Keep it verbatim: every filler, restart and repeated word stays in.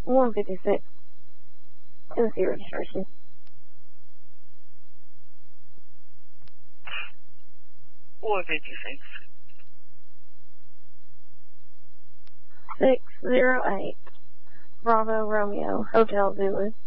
one fifty-six. Tennessee registration. one fifty-six. six zero eight. Bravo Romeo. Hotel Zulu.